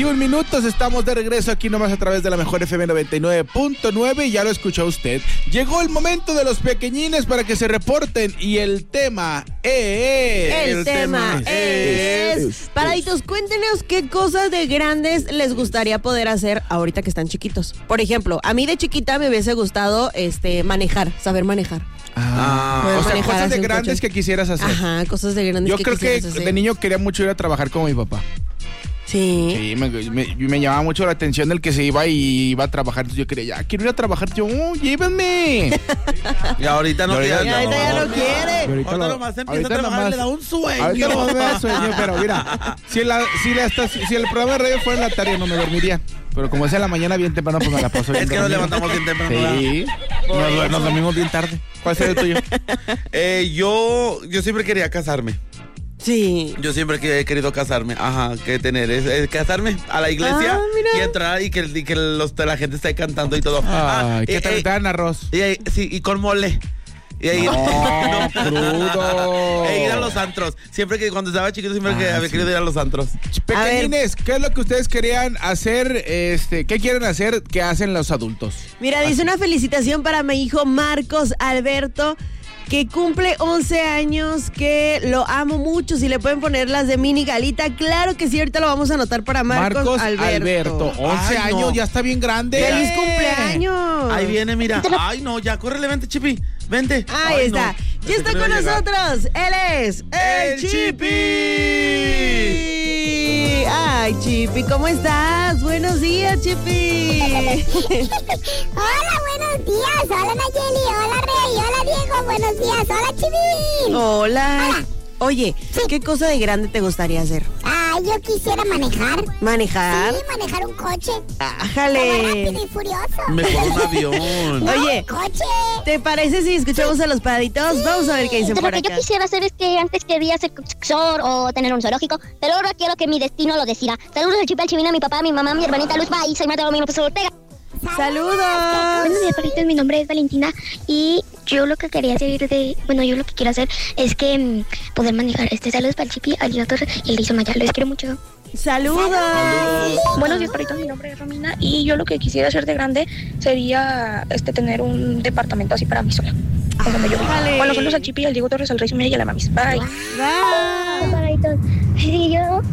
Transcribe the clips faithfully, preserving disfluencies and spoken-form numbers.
Minutos, estamos de regreso aquí nomás a través de la mejor F M noventa y nueve punto nueve y ya lo escuchó usted. Llegó el momento de los pequeñines para que se reporten y el tema es... El, el tema, tema es... es, es Paraditos, cuéntenos qué cosas de grandes les gustaría poder hacer ahorita que están chiquitos. Por ejemplo, a mí de chiquita me hubiese gustado este manejar, saber manejar. Ah, o sea, cosas de grandes coche. que quisieras hacer. Ajá, cosas de grandes Yo que creo quisieras que hacer. De niño quería mucho ir a trabajar con mi papá. Sí. Sí, me, me, me llamaba mucho la atención el que se iba y iba a trabajar. Entonces yo quería, ya, quiero ir a trabajar. Yo, oh, llévenme. Y ahorita no quiere. Y ahorita ya no quiere. Y ahorita nomás empieza a trabajar, nomás, le da un sueño. Ahorita nomás me da sueño, pero mira, si, la, si, la, si el programa de radio fuera en la tarde no me dormiría. Pero como es en la mañana bien temprano, pues me la paso bien. Es que nos levantamos bien temprano. Sí, nos, nos dormimos bien tarde. ¿Cuál sería el tuyo? eh, yo, yo siempre quería casarme. Sí. Yo siempre que he querido casarme, ajá, que tener es, es casarme a la iglesia ah, y entrar y que, y que los, la gente esté cantando y todo. Ay, ah, que eh, te eh, dan arroz. Y, y, sí, y con mole. Y ahí, no, no, crudo. E ir a los antros. Siempre que cuando estaba chiquito siempre ah, que había sí. querido ir a los antros. Pequeñines, ¿qué es lo que ustedes querían hacer? Este, ¿qué quieren hacer que hacen los adultos? Mira, dice una felicitación para mi hijo Marcos Alberto, que cumple once años, que lo amo mucho. Si le pueden poner las de Mini Galita, claro que sí, ahorita lo vamos a anotar para Marcos, Marcos Alberto. Alberto, once Ay, años, no. ya está bien grande. ¡Feliz cumpleaños! Ahí viene, mira. Ay, no, ya, córrele, vente, Chipi, vente. Ahí Ay, está. No. Ya está con nosotros. Él es el, el Chipi. Chipi. Ay, Chipi, ¿cómo estás? Buenos días, Chipi. Hola, buenos días. Hola, Nayeli. Hola, Rey. Hola, Diego. Buenos días. Hola, Chipi. Hola. Hola. Oye, sí. ¿qué cosa de grande te gustaría hacer? Ah, yo quisiera manejar. ¿Manejar? Sí, manejar un coche. ¡Ájale! Rápido y furioso. Mejor un avión. No, Oye, un coche. ¿te parece si escuchamos sí. a los Paraditos? Sí. Vamos a ver qué dicen Pero por lo acá. que yo quisiera hacer es que antes quería ser profesor o tener un zoológico, pero ahora quiero que mi destino lo decida. Saludos al Chipi, al Chivina, a mi papá, a mi mamá, a mi hermanita Luz. Bye, soy Mateo, mi profesor Ortega. ¡Saludos! Buenos días, Paraditos, mi nombre es Valentina y yo lo que quería hacer de... Bueno, yo lo que quiero hacer es que um, poder manejar este. Saludos para el Chipi, al Doctor y el de Isomaya. Les quiero mucho. ¡Saludos! ¡Saludos! Buenos días, Paraditos, mi nombre es Romina y yo lo que quisiera hacer de grande sería este tener un departamento así para mí sola. Como donde yo vivo. Bueno, saludos al Chipi, al Diego Torres, al Rey Sumia y a la Mamis. Bye. Bye. Paraditos. Y yo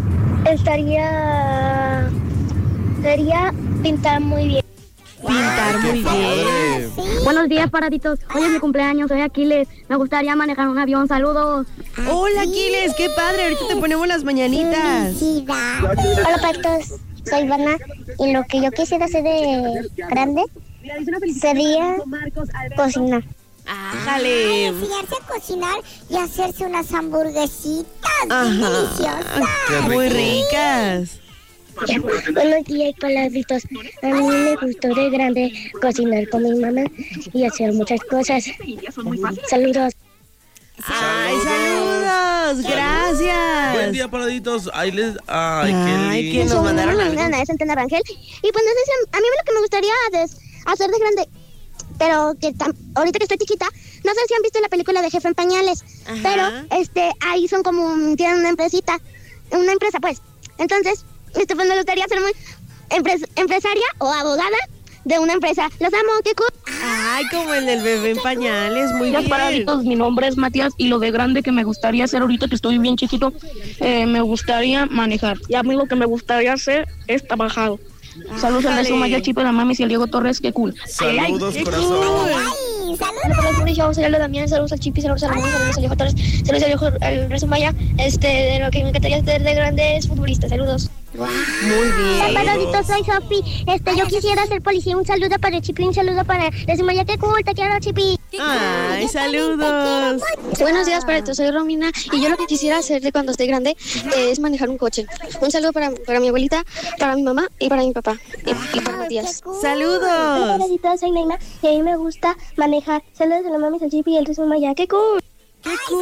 estaría... Sería pintar muy bien. Pintar Ay, muy bien. Sí. Buenos días, Paraditos. Hoy es mi cumpleaños, soy Aquiles. Me gustaría manejar un avión. Saludos. Hola, Aquiles, qué padre. Ahorita te ponemos las mañanitas. Hola, Paraditos. Soy Ivana. Y lo que yo quisiera hacer de grande sería cocinar. ¡Ájale! Enseñarse a cocinar y hacerse unas hamburguesitas Ajá. deliciosas. Muy ricas. Buenos días, Paraditos. A mí me gustó de grande cocinar con mi mamá y hacer muchas cosas. Saludos. ¡Ay, saludos! ¡Gracias! Buen día, Paraditos. Ahí les... Ay, Ay qué que nos mandaron algo. Ana, es Antena Rangel. Y pues no sé si a mí lo que me gustaría es hacer de grande, pero que tam, ahorita que estoy chiquita, no sé si han visto la película de Jefe en Pañales. Ajá. Pero este ahí son como, tienen una empresita, una empresa pues. Entonces, este pues me gustaría ser muy empres, empresaria o abogada de una empresa. Los amo, qué cool. Ay, como el del bebé en pañales, muy bien. Paraditos, mi nombre es Matías y lo de grande que me gustaría hacer ahorita que estoy bien chiquito, eh, me gustaría manejar. Y a mí lo que me gustaría hacer es trabajar. Ah, saludos al Beso Maya, Chipe, la Mamis y al Diego Torres, qué cool. Saludos, ay, corazón. Cool. Ay, saludos. Saludos, saludos a Damián, saludos al Chipi, saludos a la Mamis, saludos al Diego Torres, saludos al Diego, al Beso Maya. Este, de lo que me encantaría hacer de grande es futbolista. Saludos. Wow. Muy bien. Paraditos, soy Sofi. Este, yo quisiera ser policía. Un saludo para el Chipi, un saludo para Desumaya. Qué cool, te quiero, Chipi. Ay, saludos. Buenos días, Paraditos, soy Romina y yo lo que quisiera hacer de cuando esté grande es manejar un coche. Un saludo para, para mi abuelita, para mi mamá y para mi papá y, y para Matías. Cool. Saludos. Hola, Paraditos, soy Neima y a mí me gusta manejar. Saludos a la mami, al Chipi y el Desumaya. Qué cool. ¡Qué cool!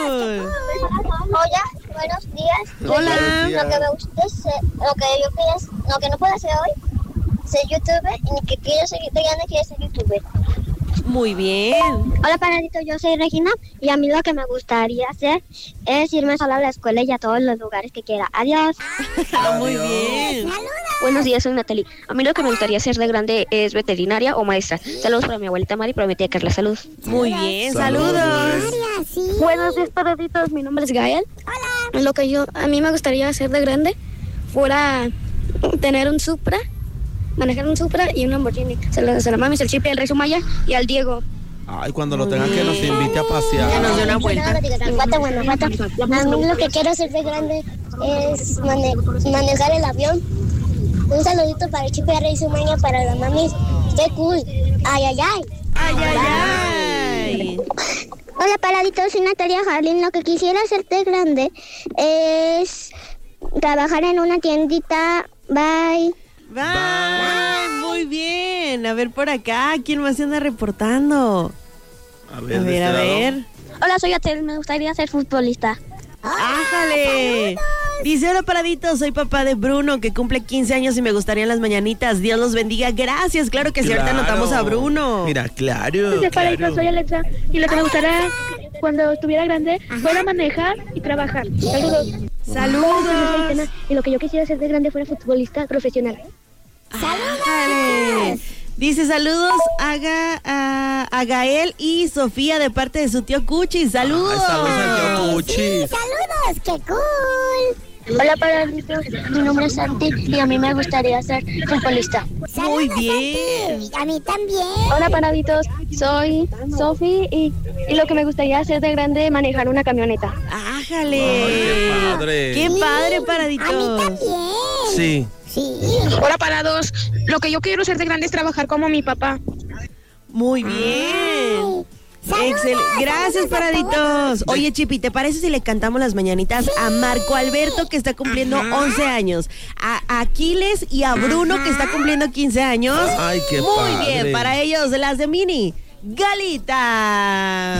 Hola, buenos días. Hola. Lo que me gusta es, lo que yo quiero, lo que no puedo hacer hoy, ser youtuber y que quiero ser de grande quiero ser youtuber. Muy bien. Hola, Paradito, yo soy Regina y a mí lo que me gustaría hacer es irme sola a la escuela y a todos los lugares que quiera. Adiós. Muy bien. Buenos días, soy Natalie. A mí lo que me gustaría hacer de grande es veterinaria o maestra. Saludos para mi abuelita Mari, prometí a Carla. Salud. Muy bien, saludos. Sí. Buenos días, Paraditos. Mi nombre es Gael. Hola. Lo que yo, a mí me gustaría hacer de grande fuera tener un Supra, manejar un Supra y un Lamborghini. Saludos a la mami, al Chipe, al Rey Sumaya y al Diego. Ay, cuando lo tengan que nos invite a pasear. Que nos dé una vuelta. Guanajuato, Guanajuato. A mí lo que quiero hacer de grande es mane- manejar el avión. Un saludito para el Chipe, Rey Sumaya, para la mami. ¡Qué cool! ¡Ay, ay, ay! Ay, ay, ay. Hola, Paraditos, soy Natalia Jarlín. Lo que quisiera hacer de grande es trabajar en una tiendita. Bye. Bye. Muy bien. A ver por acá, ¿quién más se anda reportando? A A ver, de ver, este a lado. ver. Hola, soy Atel. Me gustaría ser futbolista. ¡Ájale! Dice, hola Paradito, soy papá de Bruno que cumple quince años y me gustaría en las mañanitas. Dios los bendiga. Gracias, claro que sí, ahorita Claro. anotamos a Bruno. Mira, claro. Hola, Paradito, claro. soy Alexa y lo que me gustaría cuando estuviera grande fuera manejar y trabajar. Saludos. Saludos. Y lo que yo quisiera hacer de grande fuera futbolista profesional. Ájale. Dice saludos a, Ga- a, a Gael y Sofía de parte de su tío Cuchi. Saludos. Ay, saludos al tío Cuchi. ¡Saludos! ¡Qué cool! Hola, Paraditos. Mi nombre es Santi y a mí me gustaría ser futbolista. Muy bien. A mí también. Hola, Paraditos. Soy Sofi y, y lo que me gustaría hacer de grande es manejar una camioneta. Ájale. Ay, qué padre. Qué padre, Paraditos. Sí. Hola, Parados. Lo que yo quiero ser de grande es trabajar como mi papá. Muy bien. Excelente. Gracias, Paraditos. Oye, Chipi, ¿te parece si le cantamos las mañanitas a Marco Alberto, que está cumpliendo once años? A Aquiles y a Bruno, que está cumpliendo quince años. Ay, qué Muy padre. bien, para ellos, las de Mini Galita.